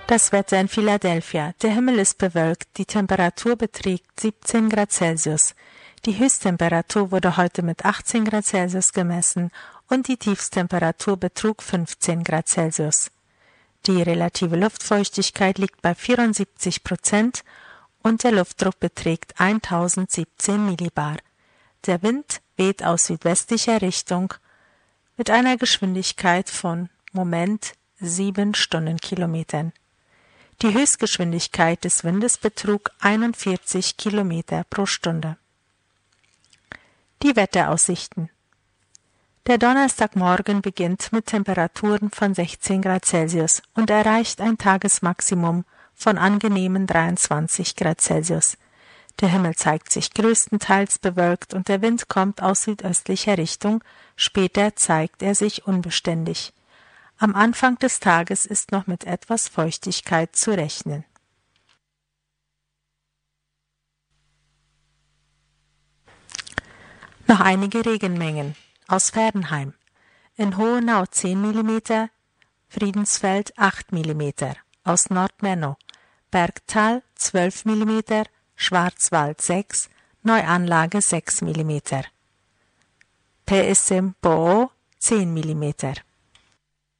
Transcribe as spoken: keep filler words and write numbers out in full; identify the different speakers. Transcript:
Speaker 1: Das Wetter in Philadelphia. Der Himmel ist bewölkt, die Temperatur beträgt siebzehn Grad Celsius. Die Höchsttemperatur wurde heute mit achtzehn Grad Celsius gemessen und die Tiefsttemperatur betrug fünfzehn Grad Celsius. Die relative Luftfeuchtigkeit liegt bei vierundsiebzig Prozent und der Luftdruck beträgt eintausendsiebzehn Millibar. Der Wind weht aus südwestlicher Richtung mit einer Geschwindigkeit von, Moment, sieben Stundenkilometern. Die Höchstgeschwindigkeit des Windes betrug einundvierzig Kilometer pro Stunde. Die Wetteraussichten. Der Donnerstagmorgen beginnt mit Temperaturen von sechzehn Grad Celsius und erreicht ein Tagesmaximum von angenehmen dreiundzwanzig Grad Celsius. Der Himmel zeigt sich größtenteils bewölkt und der Wind kommt aus südöstlicher Richtung, später zeigt er sich unbeständig. Am Anfang des Tages ist noch mit etwas Feuchtigkeit zu rechnen. Noch einige Regenmengen aus Fernheim. In Hohenau zehn Millimeter, Friedensfeld acht Millimeter. Aus Nordmenno, Bergtal zwölf Millimeter, Schwarzwald sechs, Neuanlage sechs Millimeter. P S M Bo zehn Millimeter.